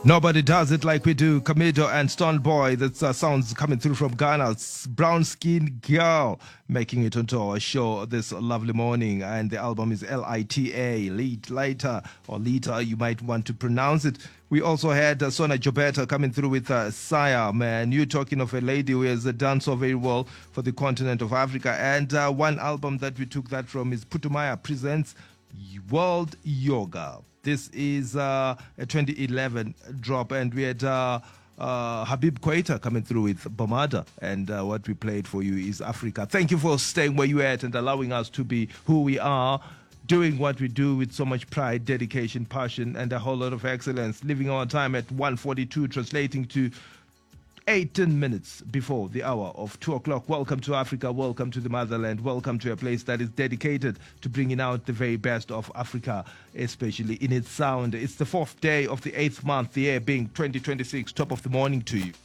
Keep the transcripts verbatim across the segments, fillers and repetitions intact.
Nobody does it like we do. Camido and Stone Boy. That's uh, sounds coming through from Ghana. It's Brown Skin Girl making it onto our show this lovely morning. And the album is L I T A, Late Later, or Lita, you might want to pronounce it. We also had uh, Sona Jobeta coming through with uh, Saya, man. You're talking of a lady who has uh, done so very well for the continent of Africa. And uh, one album that we took that from is Putumaya Presents World Yoga. This is uh, a twenty eleven drop, and we had uh, uh, Habib Kwaita coming through with Bomada, and uh, what we played for you is Africa. Thank you for staying where you're at and allowing us to be who we are, doing what we do with so much pride, dedication, passion, and a whole lot of excellence. Leaving our time at one forty-two, translating to eighteen minutes before the hour of two o'clock. Welcome to Africa. Welcome to the motherland. Welcome to a place that is dedicated to bringing out the very best of Africa, especially in its sound. It's the fourth day of the eighth month, the year being twenty twenty-six. Top of the morning to you.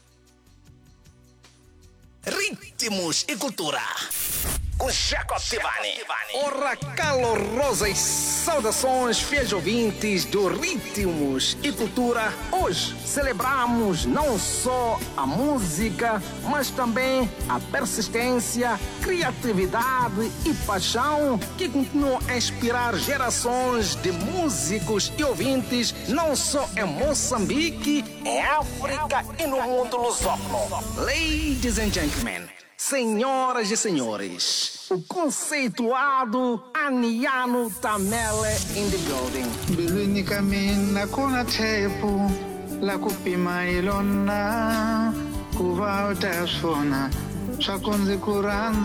Ritmos e Cultura com Jacob Tivani. Ora, calorosas saudações, fiéis ouvintes do Ritmos e Cultura. Hoje celebramos não só a música, mas também a persistência, criatividade e paixão que continuam a inspirar gerações de músicos e ouvintes, não só em Moçambique, em África e no mundo lusófono. Ladies and gentlemen, senhoras e senhores, o conceituado Aniano Tamele in the building. Bilwini kami na kuna tepu la kupima ilona kuva utasona shakunzi kuranza